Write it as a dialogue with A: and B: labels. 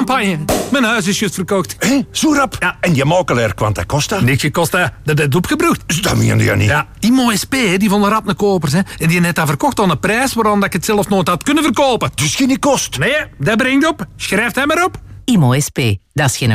A: campagne. Mijn huis is juist verkocht.
B: Hé, zo rap?
A: Ja.
B: En je makelaar, quanta costa?
A: Niks gekost, hè. Dat is opgebruikt.
B: Dat meen je niet.
A: Ja, Imo SP, die vonden rap een kopers, hè. En die net dat verkocht aan een prijs waarom dat ik het zelf nooit had kunnen verkopen.
B: Dus geen kost.
A: Nee, dat brengt op. Schrijf hem maar op.
C: Imo SP, dat is geen